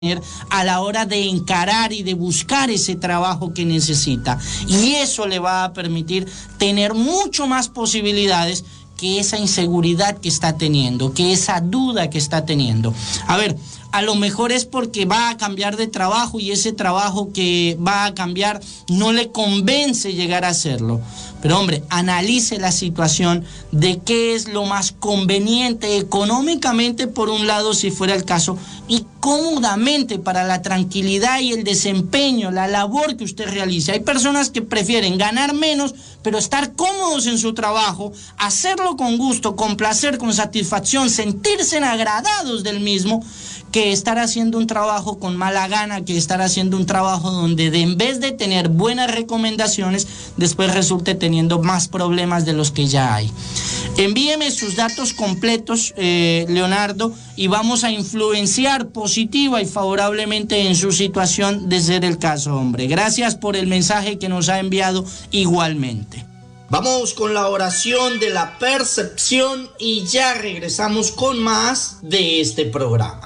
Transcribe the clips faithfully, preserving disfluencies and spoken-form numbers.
a la hora de encarar y de buscar ese trabajo que necesita, y eso le va a permitir tener mucho más posibilidades que esa inseguridad que está teniendo, que esa duda que está teniendo. A ver, a lo mejor es porque va a cambiar de trabajo y ese trabajo que va a cambiar no le convence llegar a hacerlo. Pero hombre, analice la situación de qué es lo más conveniente económicamente, por un lado, si fuera el caso, y cómodamente para la tranquilidad y el desempeño, la labor que usted realice. Hay personas que prefieren ganar menos, pero estar cómodos en su trabajo, hacerlo con gusto, con placer, con satisfacción, sentirse agradados del mismo, que estar haciendo un trabajo con mala gana, que estar haciendo un trabajo donde de, en vez de tener buenas recomendaciones, después resulte teniendo más problemas de los que ya hay. Envíeme sus datos completos, eh, Leonardo, y vamos a influenciar positiva y favorablemente en su situación de ser el caso, hombre. Gracias por el mensaje que nos ha enviado igualmente. Vamos con la oración de la percepción y ya regresamos con más de este programa.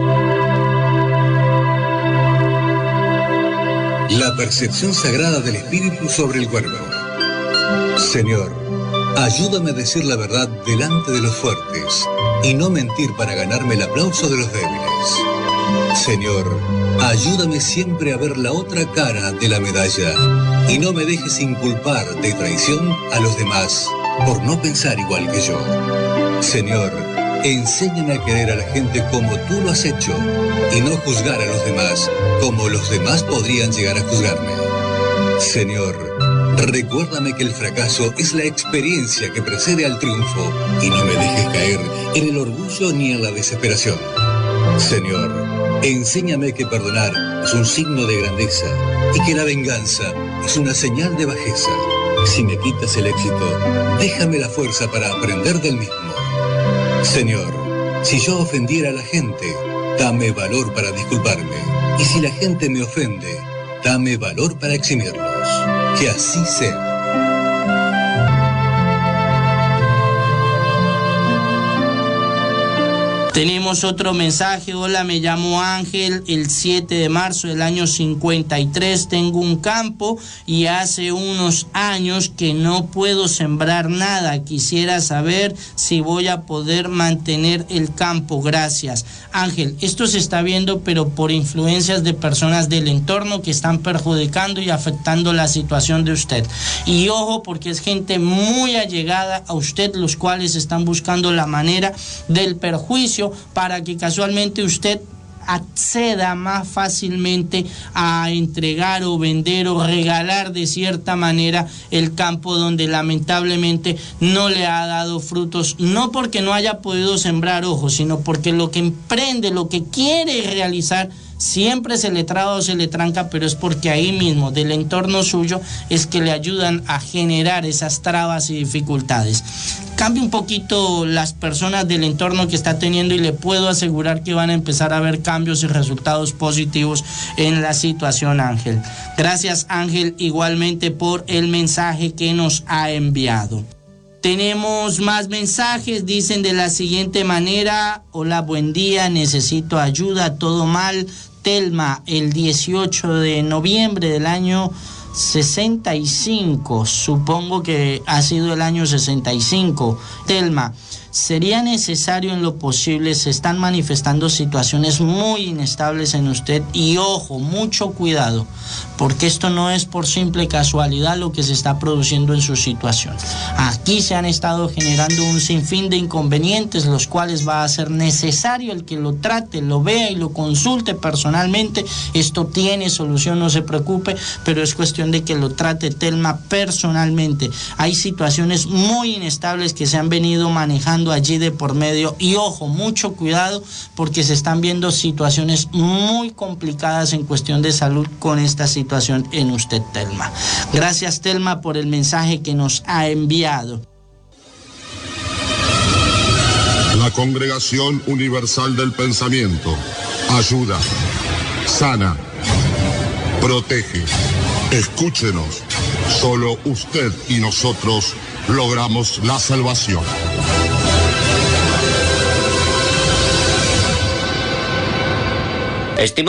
La percepción sagrada del espíritu sobre el cuerpo. Señor, ayúdame a decir la verdad delante de los fuertes y no mentir para ganarme el aplauso de los débiles. Señor, ayúdame siempre a ver la otra cara de la medalla y no me dejes inculpar de traición a los demás por no pensar igual que yo. Señor, enséñame a querer a la gente como tú lo has hecho y no juzgar a los demás como los demás podrían llegar a juzgarme. Señor, recuérdame que el fracaso es la experiencia que precede al triunfo y no me dejes caer en el orgullo ni en la desesperación. Señor, enséñame que perdonar es un signo de grandeza y que la venganza es una señal de bajeza. Si me quitas el éxito, déjame la fuerza para aprender del mismo. Señor, si yo ofendiera a la gente, dame valor para disculparme. Y si la gente me ofende, dame valor para eximirlos. Que así sea. Tenemos otro mensaje. Hola, me llamo Ángel. El siete de marzo del año cincuenta y tres tengo un campo y hace unos años que no puedo sembrar nada. Quisiera saber si voy a poder mantener el campo. Gracias. Ángel, esto se está viendo, pero por influencias de personas del entorno que están perjudicando y afectando la situación de usted. Y ojo, porque es gente muy allegada a usted, los cuales están buscando la manera del perjuicio para que casualmente usted acceda más fácilmente a entregar o vender o regalar de cierta manera el campo donde lamentablemente no le ha dado frutos, no porque no haya podido sembrar, ojo, sino porque lo que emprende, lo que quiere realizar, siempre se le traba o se le tranca, pero es porque ahí mismo, del entorno suyo, es que le ayudan a generar esas trabas y dificultades. Cambie un poquito las personas del entorno que está teniendo y le puedo asegurar que van a empezar a ver cambios y resultados positivos en la situación, Ángel. Gracias, Ángel, igualmente por el mensaje que nos ha enviado. Tenemos más mensajes, dicen de la siguiente manera: hola, buen día, necesito ayuda, todo mal. Telma, el dieciocho de noviembre del año sesenta y cinco, supongo que ha sido el año sesenta y cinco. Telma, sería necesario en lo posible, se están manifestando situaciones muy inestables en usted y ojo, mucho cuidado, porque esto no es por simple casualidad lo que se está produciendo en su situación. Aquí se han estado generando un sinfín de inconvenientes, los cuales va a ser necesario el que lo trate, lo vea y lo consulte personalmente. Esto tiene solución, no se preocupe, pero es cuestión de que lo trate, Telma, personalmente. Hay situaciones muy inestables que se han venido manejando allí de por medio y ojo, mucho cuidado, porque se están viendo situaciones muy complicadas en cuestión de salud con esta situación en usted, Telma. Gracias, Telma, por el mensaje que nos ha enviado. La Congregación Universal del Pensamiento ayuda, sana, protege. Escúchenos, solo usted y nosotros logramos la salvación. Estima